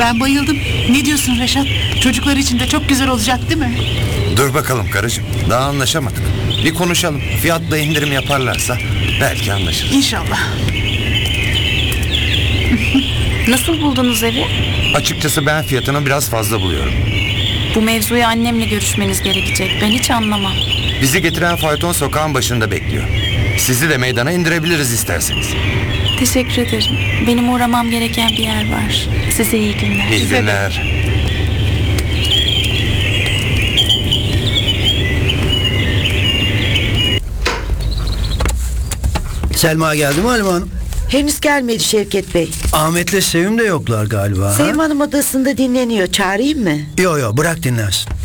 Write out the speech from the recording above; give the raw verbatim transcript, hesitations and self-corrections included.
Ben bayıldım. Ne diyorsun Reşat? Çocuklar için de çok güzel olacak değil mi? Dur bakalım karıcığım. Daha anlaşamadık. Bir konuşalım. Fiyatta indirim yaparlarsa belki anlaşırız. İnşallah. Nasıl buldunuz evi? Açıkçası ben fiyatını biraz fazla buluyorum. Bu mevzuyu annemle görüşmeniz gerekecek. Ben hiç anlamam. Bizi getiren fayton sokağın başında bekliyor. Sizi de meydana indirebiliriz isterseniz. Teşekkür ederim. Benim uğramam gereken bir yer var. Size iyi günler. İyi günler. Selma geldi mi Halime Hanım? Henüz gelmedi Şevket Bey. Ahmet'le Sevim de yoklar galiba. Sevim Hanım odasında dinleniyor. Çağırayım mı? Yo yo bırak dinlensin.